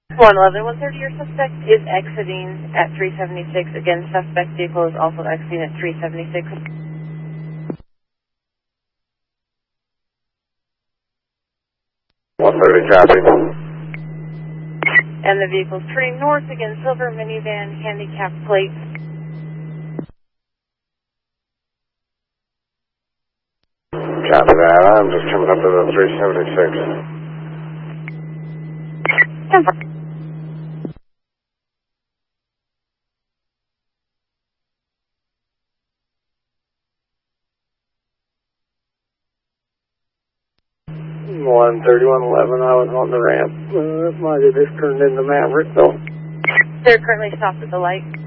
111-130, your suspect is exiting at 376. Again, suspect vehicle is also exiting at 376. 130 copy. And the vehicle's turning north, again, silver minivan, handicap plate. Copy that. I'm just coming up to the 376. 10-4. One 3111, I was on the ramp. Might have just turned into Maverick, though. They're currently stopped at the light.